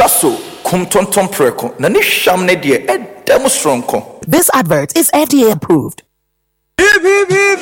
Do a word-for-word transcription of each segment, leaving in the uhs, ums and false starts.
Sasso, kum tonton preko, na ni sham ne die e demonstronko. This advert is F D A approved. Hip, hip, hip.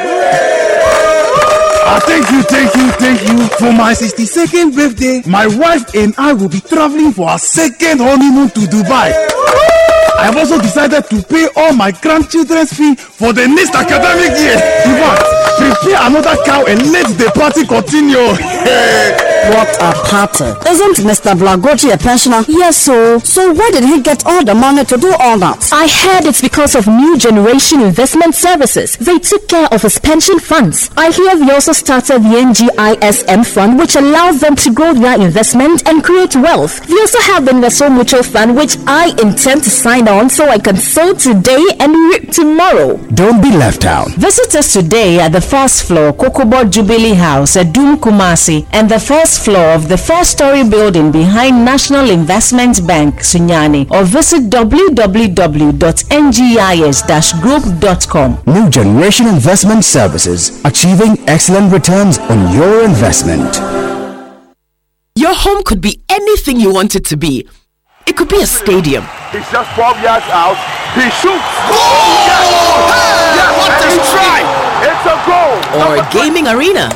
Uh, thank you, thank you, thank you. For my sixty-second birthday, my wife and I will be traveling for our second honeymoon to Dubai. I have also decided to pay all my grandchildren's fee for the next academic year. In fact, prepare another cow and let the party continue. What a party. Isn't Mister Blagoji a pensioner? Yes, so. So where did he get all the money to do all that? I heard it's because of New Generation Investment Services. They took care of his pension funds. I hear they also started the N G I S M fund, which allows them to grow their investment and create wealth. They also have the Neso Mutual Fund, which I intend to sign on so I can sow today and reap tomorrow. Don't be left out. Visit us today at the first floor, Kokobo Jubilee House at Doom Kumasi, and the first floor of the four-story building behind National Investment Bank, Sunyani, or visit w w w dot n g i s dash group dot com. New Generation Investment Services, achieving excellent returns on your investment. Your home could be anything you want it to be. It could be a stadium. He's just twelve yards out. He shoots. Oh! Yes! Yes! What a try! It's a goal. Or a gaming arena.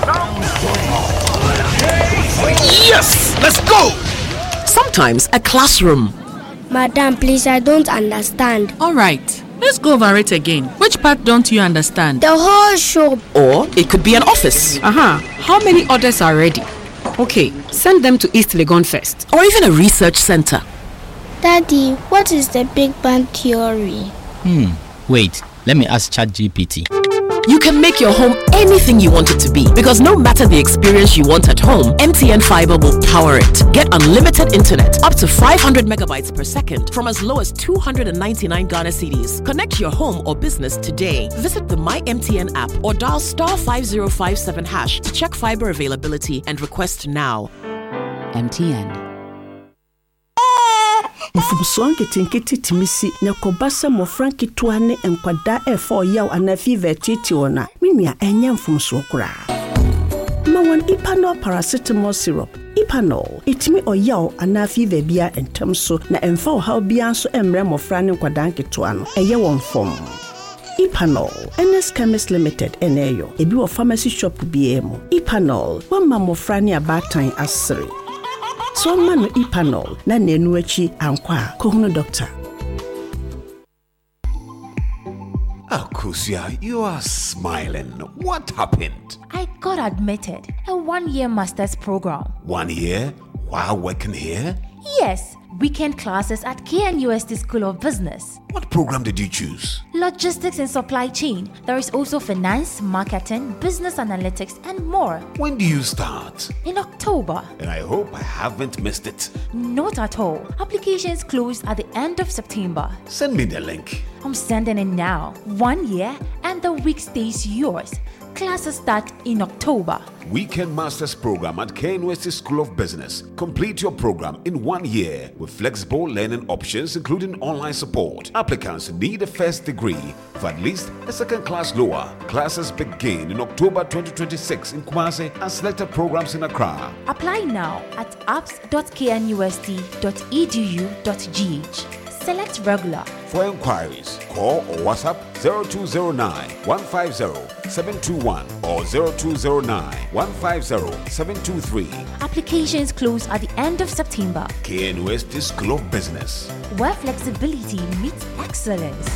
Yes! Let's go! Sometimes a classroom. Madam, please, I don't understand. All right. Let's go over it again. Which part don't you understand? The whole show. Or it could be an office. Uh-huh. How many orders are ready? Okay, send them to East Legon first. Or even a research center. Daddy, what is the Big Bang Theory? Hmm, wait, let me ask ChatGPT. You can make your home anything you want it to be, because no matter the experience you want at home, M T N Fiber will power it. Get unlimited internet up to five hundred megabytes per second from as low as two hundred ninety-nine Ghana cedis. Connect your home or business today. Visit the My M T N app or dial star five zero five seven hash to check fiber availability and request now. M T N. Mfumso nketinketi timisi na kobasa mo franki tuane enkwada e for yaw ana fever titi ona minua enya mfumso kura ma won Ipanol paracetamol syrup Ipanol itimi oyaw ana fever bia entam so na emfa o haw bia so emre mo frane nkwada nketo ano eye won fom Ipanol N S Chemist Limited eneyo ebi wo pharmacy shop bia mo Ipanol wa ma mo frane abatan asere so manu Ipanol na nenu achi ankwa kohunu doctor. Akusia, you are smiling. What happened? I got admitted a one-year master's program. One year? While working here? Yes, weekend classes at K N U S T School of Business. What program did you choose? Logistics and supply chain. There is also finance, marketing, business analytics, and more. When do you start? In October. And I hope I haven't missed it. Not at all. Applications close at the end of September. Send me the link. I'm sending it now. One year and the week stays yours. Classes start in October. Weekend Masters Program at K N U S T School of Business. Complete your program in one year with flexible learning options including online support. Applicants need a first degree for at least a second class lower. Classes begin in October twenty twenty-six in Kumasi and selected programs in Accra. Apply now at apps dot k n u s t dot e d u dot g h. Select regular. For inquiries, call or WhatsApp zero two zero nine, one five zero, seven two one or zero two zero nine, one five zero, seven two three. Applications close at the end of September. K N U S T School of Business, where flexibility meets excellence.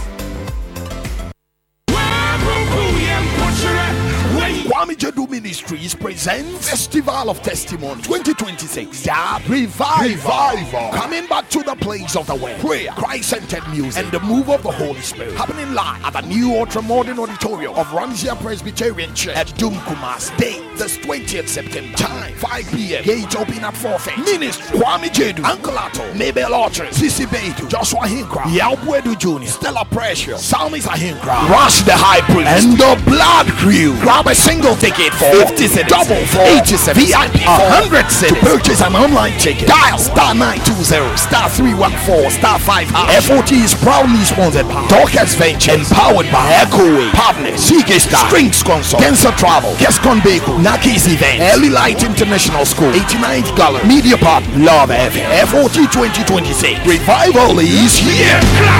Kwame Jedu Ministries presents Festival of Testimony twenty twenty-six. Yeah, revival. revival. Coming back to the place of the word, prayer, Christ-centered music, and the move of the Holy Spirit. Happening live at the new ultra-modern auditorium of Ramsia Presbyterian Church at Doom Kumasi. Date, this twentieth September. Time, five p.m. Gate open at four thirty. Ministry, Kwame Jedu, Uncle Ato, Mabel Archer, Sissy Beidou, Joshua Hinkra, Yalbuedu Junior, Stella Precious, Salmis Ahinkra, Rush the High Priest, and the Blood Crew. Grab a single Single ticket for fifty cedis. Double for eighty cedis. V I P for one hundred cedis. To purchase an online ticket, dial star nine two zero star three one four star five hash. F O T is proudly sponsored by Dorcas Ventures, empowered by Echo Partners, Seagate Star, Strings Console, Densa Travel, Gascon Bacon, Nakis Event, Early Light International School, eighty-ninth Gallery, Media Partner, Love F M. F O T twenty twenty-six. Revival is here.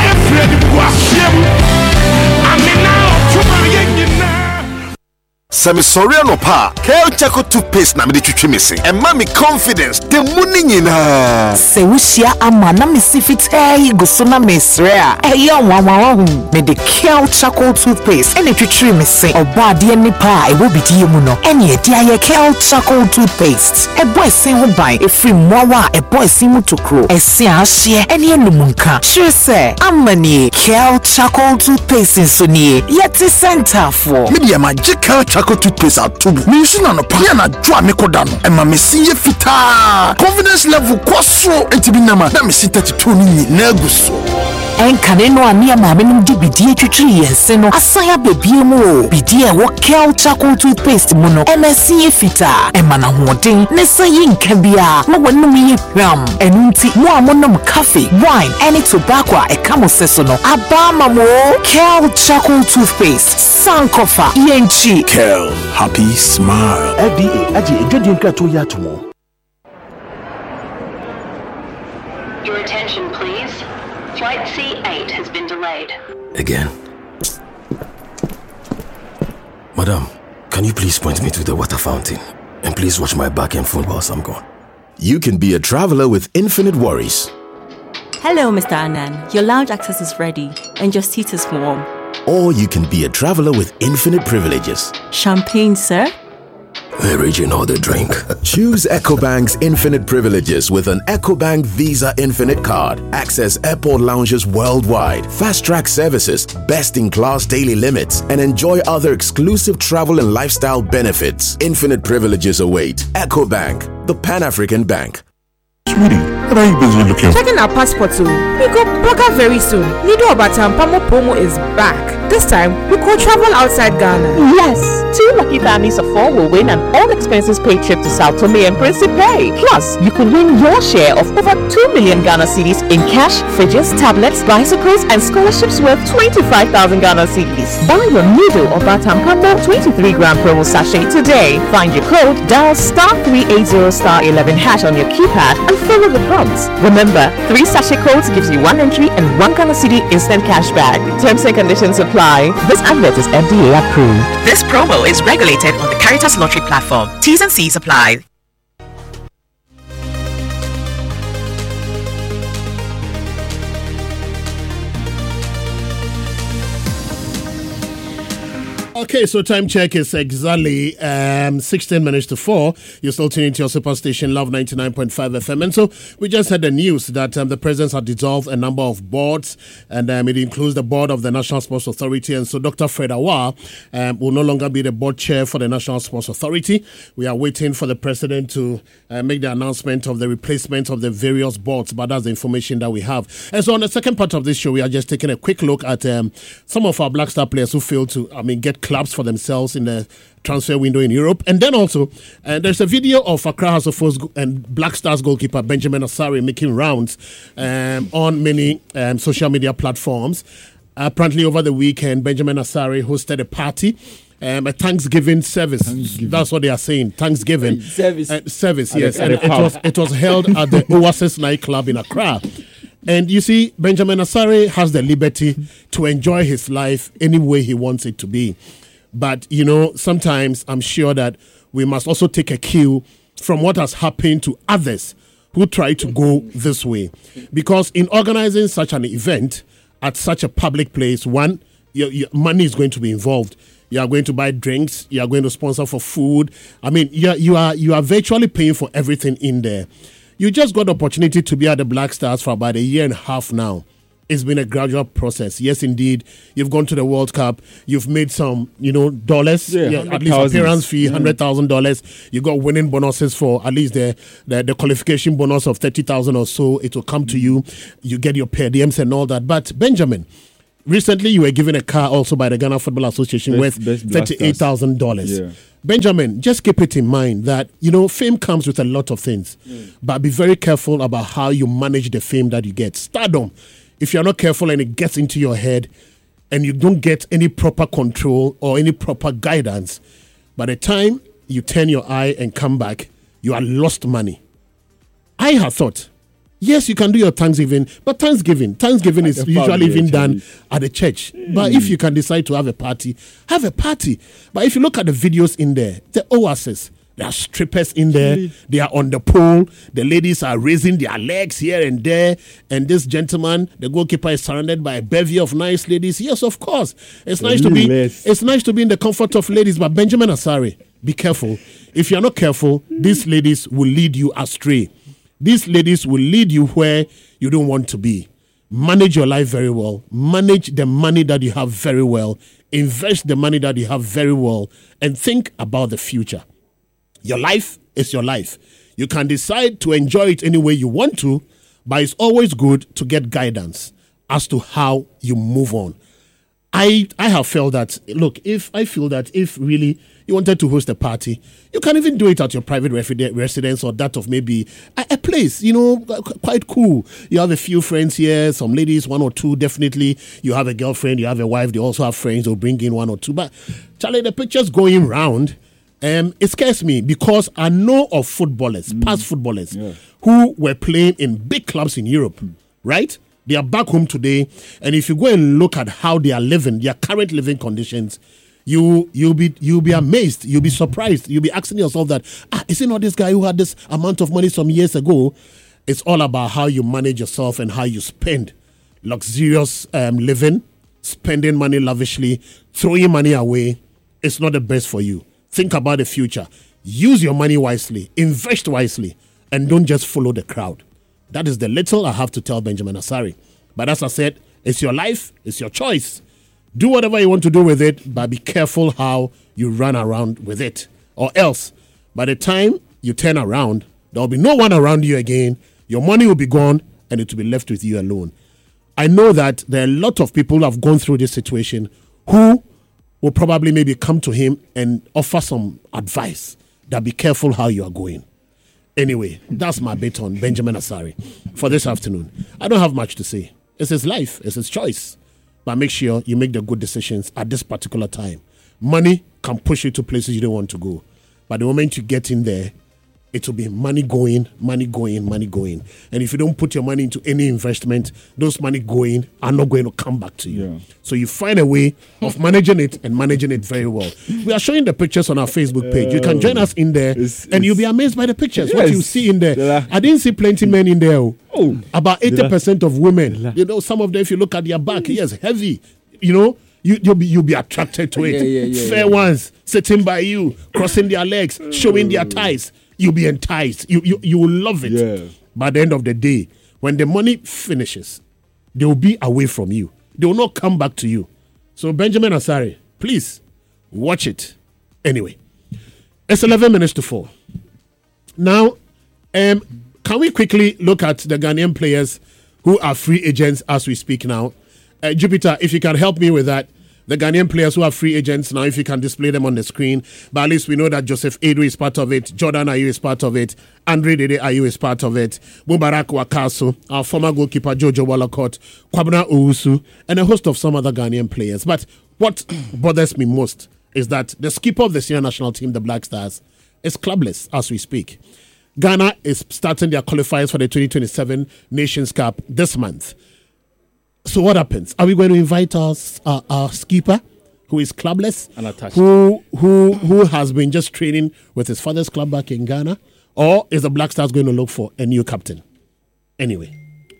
Semisoriano pa Kel Chaco toothpaste na me de twetwe me se e ma me confidence the money nyina se wushia ama na me sifit eh go so na me sre a eh ya wanwa hu me de Kel Chaco toothpaste e de twetwe me se oba de nipa e wo bidie mu no ene e dia ye Kel Chaco toothpaste e boy sin ho ban e free mowa e boy sin mu tokro e se ahye ene enumunka sure se amani Kel Chaco toothpaste so ni yeti center for media magical Chaco toothpaste atubu me use na no pa na dwa me koda no e ma me siye fita confidence level kwasro entibi nama na me thirty-two ni na aguso enkane no ania ma me ndim bidie twetwe yense no asaya bebie mu bidie wo Kel Chaco toothpaste mu no e ma siye fita e ma na hoden ne sayi nka bia ma wonum yi hwam enunti mo amonom cafe wine any tobacco e kamo seso no abama mo Kel Chaco toothpaste sankofa yenchi Kel happy smile F D A aji ejodi nka to ya to mo. Your attention please. Flight C eight has been delayed. Again. Madam, can you please point me to the water fountain? And please watch my back and phone whilst I'm gone. You can be a traveler with infinite worries. Hello, Mister Anand. Your lounge access is ready and your seat is warm. Or you can be a traveler with infinite privileges. Champagne, sir? Original the drink. Choose EcoBank's infinite privileges with an EcoBank Visa Infinite card. Access airport lounges worldwide, fast-track services, best-in-class daily limits, and enjoy other exclusive travel and lifestyle benefits. Infinite privileges await. EcoBank, the Pan-African Bank. Sweetie, what are you busy looking for? Checking our passports. We go Boga very soon. Nido Obatam Pamo Pomo is back. This time, we could travel outside Ghana. Yes! Two lucky families of four will win an all-expenses paid trip to Sao Tome and Principe. Plus, you could win your share of over two million Ghana cedis in cash, fridges, tablets, bicycles, and scholarships worth twenty-five thousand Ghana cedis. Buy your Nido Obatam Pamo twenty-three gram promo sachet today. Find your code, dial star three eighty star eleven hash on your keypad, and follow the prompts. Remember, three sachet codes gives you one entry and one Ghana cedi instant cash back. Terms and conditions apply. This advert is F D A approved. This promo is regulated on the Caritas Lottery platform. T's and C's apply. Okay, so time check is exactly um, sixteen minutes to four. You're still tuning to your superstation, Love ninety-nine point five F M. And so we just had the news that um, the president had dissolved a number of boards, and um, it includes the board of the National Sports Authority. And so Doctor Fred Awar um, will no longer be the board chair for the National Sports Authority. We are waiting for the president to uh, make the announcement of the replacement of the various boards, but that's the information that we have. And so on the second part of this show, we are just taking a quick look at um, some of our Black Star players who failed to, I mean, get clubs for themselves in the transfer window in Europe. And then also, uh, there's a video of Accra House of Force and Black Stars goalkeeper Benjamin Asare making rounds um, on many um, social media platforms. Apparently, over the weekend, Benjamin Asare hosted a party. Um, a Thanksgiving service. Thanksgiving. That's what they are saying. Thanksgiving service. Uh, service, yes. And it was it was held at the Oasis nightclub in Accra. And you see, Benjamin Asare has the liberty to enjoy his life any way he wants it to be. But, you know, sometimes I'm sure that we must also take a cue from what has happened to others who try to go this way. Because in organizing such an event at such a public place, one, your, your money is going to be involved. You are going to buy drinks. You are going to sponsor for food. I mean, you are, you are, you are virtually paying for everything in there. You just got the opportunity to be at the Black Stars for about a year and a half now. It's been a gradual process. Yes, indeed. You've gone to the World Cup. You've made some, you know, dollars. Yeah, yeah, at least appearance fee, one hundred thousand dollars. You got winning bonuses for at least the, the, the qualification bonus of thirty thousand dollars or so. It will come to you. You get your per diems and all that. But, Benjamin, Recently, you were given a car also by the Ghana Football Association Best- worth best thirty-eight thousand dollars. Yeah. Benjamin, just keep it in mind that, you know, fame comes with a lot of things. Mm. But be very careful about how you manage the fame that you get. Stardom, if you're not careful and it gets into your head and you don't get any proper control or any proper guidance, by the time you turn your eye and come back, you are lost money. I have thought, yes, you can do your Thanksgiving, but Thanksgiving, Thanksgiving is usually even done at the church. Mm. But if you can decide to have a party, have a party. But if you look at the videos in there, the Oasis, there are strippers in there. Really? They are on the pole. The ladies are raising their legs here and there. And this gentleman, the goalkeeper, is surrounded by a bevy of nice ladies. Yes, of course. It's the nice to be. Less. It's nice to be in the comfort of ladies. But Benjamin Asare, be careful. If you are not careful, these ladies will lead you astray. These ladies will lead you where you don't want to be. Manage your life very well. Manage the money that you have very well. Invest the money that you have very well. And think about the future. Your life is your life. You can decide to enjoy it any way you want to, but it's always good to get guidance as to how you move on. I I have felt that, look, if I feel that if really you wanted to host a party, you can even do it at your private refi- residence or that of maybe a, a place, you know, quite cool. You have a few friends here, some ladies, one or two, definitely. You have a girlfriend, you have a wife, they also have friends, they'll bring in one or two. But, Charlie, the pictures going round, um, it scares me because I know of footballers, mm. past footballers, yeah. who were playing in big clubs in Europe, mm. right? They are back home today, and if you go and look at how they are living, their current living conditions, you you'll be you'll be amazed, you'll be surprised, you'll be asking yourself that, ah, is it not this guy who had this amount of money some years ago? It's all about how you manage yourself and how you spend luxurious um, living, spending money lavishly, throwing money away. It's not the best for you. Think about the future. Use your money wisely, invest wisely, and don't just follow the crowd. That is the little I have to tell Benjamin Asare. But as I said, it's your life, it's your choice. Do whatever you want to do with it, but be careful how you run around with it. Or else, by the time you turn around, there will be no one around you again. Your money will be gone, and it will be left with you alone. I know that there are a lot of people who have gone through this situation who will probably maybe come to him and offer some advice that be careful how you are going. Anyway, that's my bit on Benjamin Asare for this afternoon. I don't have much to say. It's his life, it's his choice. But make sure you make the good decisions at this particular time. Money can push you to places you don't want to go. But the moment you get in there, it will be money going, money going, money going. And if you don't put your money into any investment, those money going are not going to come back to you. Yeah. So you find a way of managing it and managing it very well. We are showing the pictures on our Facebook page. You can join us in there it's, and it's, you'll be amazed by the pictures. Yes. What you see in there. Yeah. I didn't see plenty men in there. Oh, about eighty percent of women. Yeah. You know, some of them, if you look at their back, yes, heavy. You know, you, you'll be you'll be attracted to it. Yeah, yeah, yeah, Fair yeah. ones sitting by you, crossing their legs, showing their thighs. You'll be enticed. You, you you will love it. Yeah. By the end of the day, when the money finishes, they will be away from you. They will not come back to you. So Benjamin Asare, please watch it. Anyway, it's eleven minutes to four. Now, um, can we quickly look at the Ghanaian players who are free agents as we speak now? Uh, Jupiter, if you can help me with that. The Ghanaian players who are free agents now, if you can display them on the screen. But at least we know that Joseph Edu is part of it, Jordan Ayew is part of it, Andre Dede Ayew is part of it, Mubarak Wakaso, our former goalkeeper Jojo Wallacott, Kwabena Owusu, and a host of some other Ghanaian players. But what bothers me most is that the skipper of the senior national team, the Black Stars, is clubless as we speak. Ghana is starting their qualifiers for the twenty twenty-seven Nations Cup this month. So what happens? Are we going to invite our, our, our skipper, who is clubless, who who who has been just training with his father's club back in Ghana, or is the Black Stars going to look for a new captain? Anyway,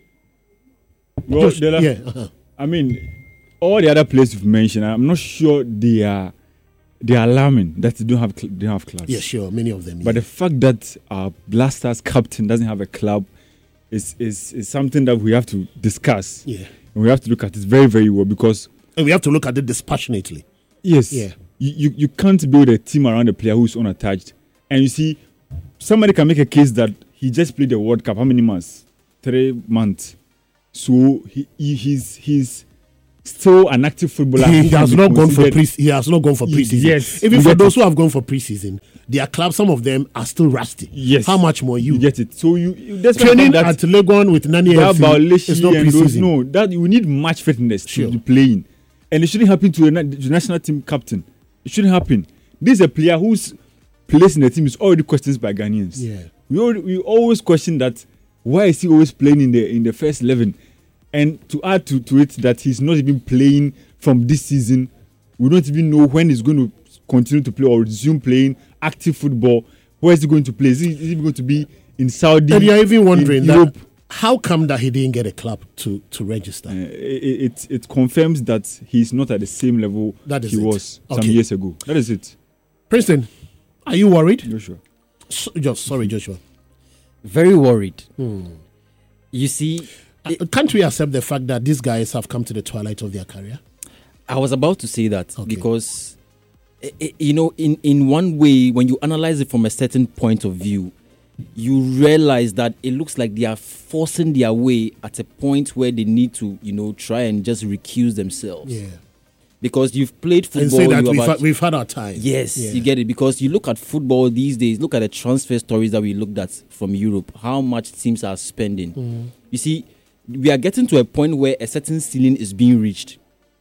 well, Josh, are, yeah, uh-huh. I mean, all the other players you've mentioned, I'm not sure they are they are alarming that they don't have they don't have clubs. Yeah, sure, many of them. But yeah. the fact that our Black Stars captain doesn't have a club is is is something that we have to discuss. Yeah. And we have to look at it very, very well because... And we have to look at it dispassionately. Yes. Yeah. You, you, you can't build a team around a player who's unattached. And you see, somebody can make a case that he just played the World Cup. How many months? Three months. So he, he he's he's still an active footballer. He who has can not be gone for considered- pre. He has not gone for preseason. Yes, even you for get those it. who have gone for preseason, their clubs, some of them are still rusty. Yes. How much more you? You get it. So you, you that's Training that, at Legon with Nani that F C Bauleshi is not and those- preseason. No, that you need match fitness Sure. to be playing, and it shouldn't happen to a na- the national team captain. It shouldn't happen. This is a player whose place in the team is already questioned by Ghanaians. Yeah. We already, we always question that why is he always playing in the in the first eleven, and to add to, to it that he's not even playing from this season. We don't even know when he's going to continue to play or resume playing active football. Where is he going to play? Is he, is he going to be in Saudi? And you're even wondering in that Europe? how come that he didn't get a club to to register? Uh, it, it it confirms that he's not at the same level That is he it. was some Okay. years ago. That is it. Princeton, are you worried? Joshua. So, just sorry, Joshua. Very worried. Hmm. You see, Uh, can't we accept the fact that these guys have come to the twilight of their career? I was about to say that because, i- i- you know, in, in one way, when you analyze it from a certain point of view, you realize that it looks like they are forcing their way at a point where they need to, you know, try and just recuse themselves. Yeah. Because you've played And football. say that you we've have had, we've had our time. Yes, Yeah. you get it. Because you look at football these days, look at the transfer stories that we looked at from Europe, how much teams are spending. Mhm. You see, we are getting to a point where a certain ceiling is being reached.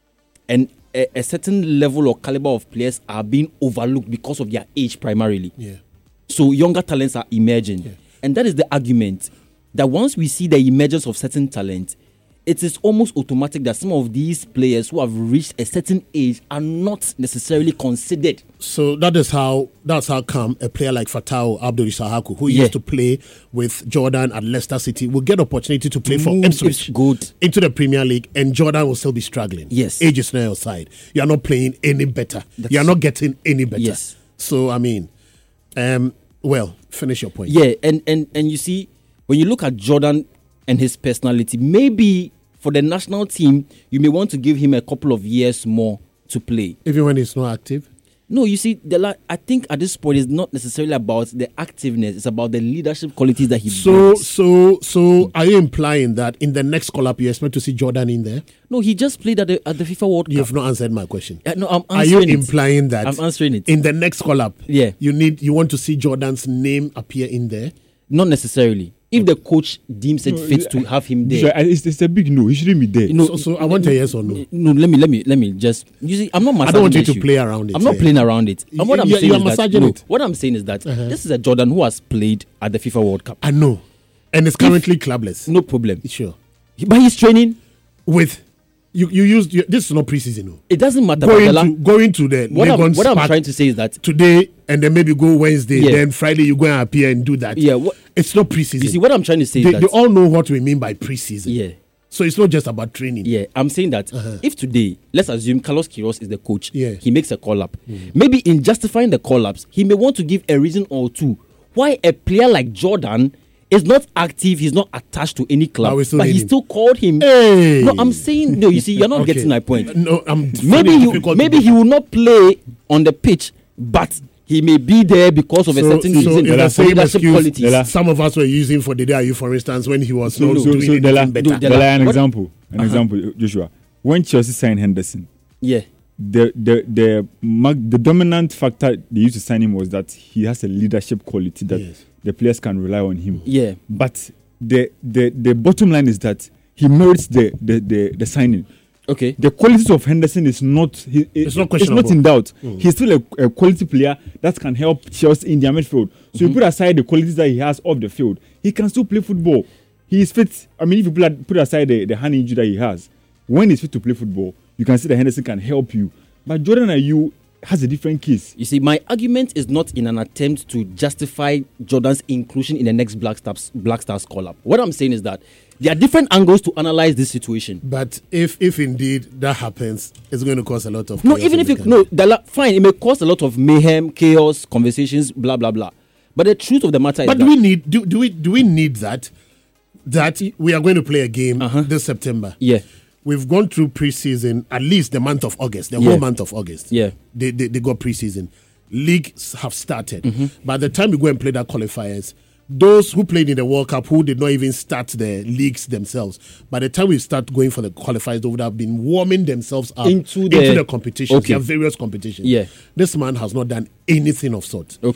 And a, a certain level or caliber of players are being overlooked because of their age primarily. Yeah. So younger talents are emerging. And that is the argument that once we see the emergence of certain talent, it is almost automatic that some of these players who have reached a certain age are not necessarily considered. So that is how that's how come a player like Fatau Abdul Sahaku, who Yeah. used to play with Jordan at Leicester City, will get opportunity to play To for move Ipswich good. into the Premier League, and Jordan will still be struggling. Yes. Age is not your side. You are not playing any better. That's- you are not getting any better. Yes. So I mean, um, well, finish your point. Yeah, and, and, and you see, when you look at Jordan and his personality, maybe for the national team, you may want to give him a couple of years more to play. Even when he's not active? No, you see, the la- I think at this point, it's not necessarily about the activeness. It's about the leadership qualities that he So, brings. so, so, are you implying that in the next call-up you expect to see Jordan in there? No, he just played at the, at the FIFA World Cup. You've not answered my question. Uh, no, I'm Are you answering it. implying that I'm answering it. in the next call-up, Yeah. you need you want to see Jordan's name appear in there? Not necessarily. If the coach deems it No, fit yeah, to have him there, Joshua, It's, it's a big no. He shouldn't be there. You know, So, so I want a yes or no. No, let me let me let me just. You see, I'm not. I don't want massaging you to the issue. play around it I'm not here. playing around it. And what I'm You- saying you are is that, massaging no, it. what I'm saying is that Uh-huh. this is a Jordan who has played at the FIFA World Cup. I know, and it's currently clubless. No problem. Sure, but he's training with you. You used you, this is not preseason. No. It doesn't matter. Going Mandela. to going to the What I'm- Legon what I'm Spark trying to say is that today and then maybe go Wednesday, Yeah. then Friday you go and appear and do that. Yeah, what- it's not preseason. You see, what I'm trying to say they, is that they all know what we mean by preseason. Yeah. So it's not just about training. Yeah, I'm saying that Uh-huh. if today, let's assume Carlos Queiroz is the coach, Yeah. he makes a call up. Maybe in justifying the call ups, he may want to give a reason or two why a player like Jordan is not active, he's not attached to any club, But we still but need he him. still called him. Hey. No, I'm saying no. You see, you're not Okay. getting my point. No, I'm maybe finding it he difficult maybe to- he will not play on the pitch, but he may be there because of a certain so reason. it's the same leadership excuse qualities. some of us were using for Dede Ayew, for instance, when he was So, not so, doing so anything Dela, better. Dela, an What- example, an Uh-huh. example, Joshua. When Chelsea signed Henderson, Yeah. the the the mag- the dominant factor they used to sign him was that he has a leadership quality that Yes. the players can rely on him. Yeah. But the the the bottom line is that he merits the the the, the signing. Okay. The qualities of Henderson is not he, It's not it's questionable. not in doubt. Mm. He's still a, a quality player that can help Chelsea in their midfield. So you put aside the qualities that he has off the field, he can still play football. He is fit. I mean, if you put, put aside the, the hand injury that he has, when he's fit to play football, you can see that Henderson can help you. But Jordan Ayew has a different case. You see, my argument is not in an attempt to justify Jordan's inclusion in the next Black Stars Black Stars call-up. What I'm saying is that there are different angles to analyze this situation. But if if indeed that happens, it's going to cause a lot of No, chaos even in if the it, country. no, the la- fine, it may cause a lot of mayhem, chaos, conversations, blah blah blah. But the truth of the matter But is do that we need do, do we do we need that that we are going to play a game this September? Yeah. We've gone through preseason at least the month of August, the Yeah. whole month of August. Yeah. They they, they got preseason. Leagues have started. Mhm. By the time we go and play that qualifiers, those who played in the World Cup who did not even start the leagues themselves, by the time we start going for the qualifiers, they would have been warming themselves up into the, into the competitions. Okay. There are various competitions. Yeah. This man has not done anything of sort. Okay.